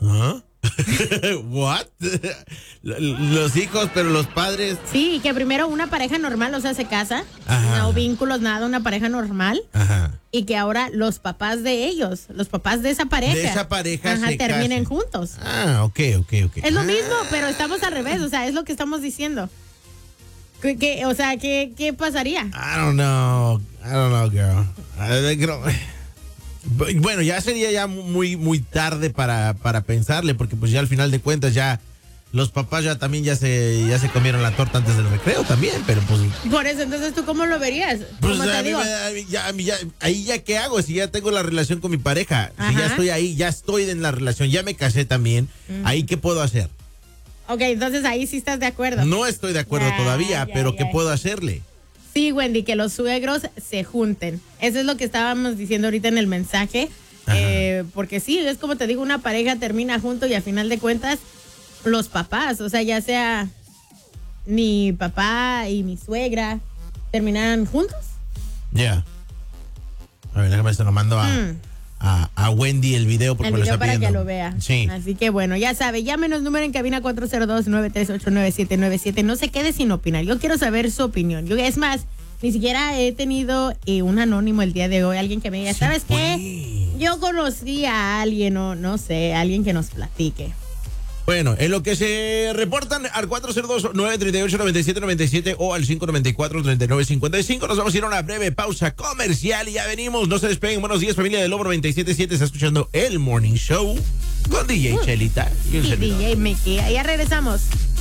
¿Ah? What? Los hijos, pero los padres. Sí, que primero una pareja normal, o sea, se casa, Ajá. no vínculos, nada, una pareja normal. Ajá. Y que ahora los papás de ellos, los papás de esa pareja. De esa pareja ajá, se terminen casen. juntos. Ah, ok. Es lo mismo, pero estamos al revés, o sea, es lo que estamos diciendo. O sea, ¿qué pasaría? I don't know, girl. Bueno, ya sería ya muy tarde para pensarle, porque pues ya al final de cuentas ya los papás ya también ya se comieron la torta antes del recreo también, pero pues. Por eso, entonces, ¿tú cómo lo verías? Pues ¿Cómo te a mí digo? ahí ya qué hago, si ya tengo la relación con mi pareja, si ya Ajá. estoy ahí, ya estoy en la relación, ya me casé también, ahí qué puedo hacer. Ok, entonces ahí sí estás de acuerdo. No estoy de acuerdo Ya, todavía, ya, pero ya. ¿qué puedo hacerle? Sí, Wendy, que los suegros se junten. Eso es lo que estábamos diciendo ahorita en el mensaje. Porque sí, es como te digo, una pareja termina junto y al final de cuentas, los papás, o sea, ya sea mi papá y mi suegra, terminan juntos. Ya. A ver, déjame se lo mando a Wendy el video porque El me lo video está para pidiendo. que lo vea. Sí. Así que bueno, ya sabe, llámenos, número en cabina 402-938-9797. No se quede sin opinar. Yo quiero saber su opinión. Es más, ni siquiera he tenido un anónimo el día de hoy, alguien que me diga, ¿sabes qué? Yo conocí a alguien o no sé, alguien que nos platique. Bueno, en lo que se reportan al 402-938-9797 o al 594-3955, nos vamos a ir a una breve pausa comercial y ya venimos. No se despeguen. Buenos días, familia de Lobo 97.7. Está escuchando el Morning Show con DJ Chelita y un servidor. DJ Mickey. Ya regresamos.